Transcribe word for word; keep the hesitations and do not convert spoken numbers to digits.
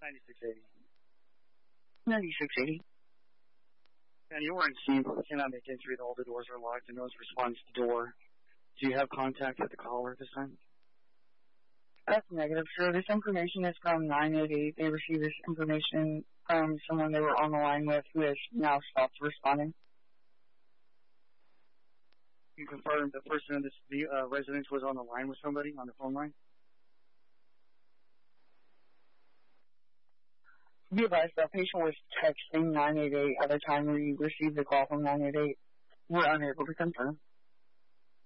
ninety-six eighty. ninety-six eighty. And you were in C, but cannot make entry. All the doors are locked and no one's responding to the door. Do you have contact with the caller at this time? That's negative, sir. This information is from nine eight eight. They received this information from someone they were on the line with who has now stopped responding. You confirm the person in this the uh, residence was on the line with somebody on the phone line? Be advised, the patient was texting nine eight eight at the time we received the call from nine eight eight. We're unable to confirm.